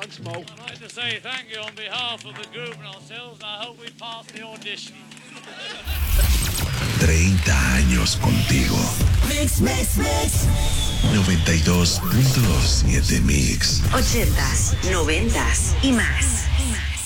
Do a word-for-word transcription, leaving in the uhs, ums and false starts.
Thanks, Mo. I'd like to say thank you on behalf of the group and ourselves. I hope we pass the audition. treinta años contigo. Mix, mix, mix. noventa y dos punto siete Mix. Ochentas, noventas y más. Y más.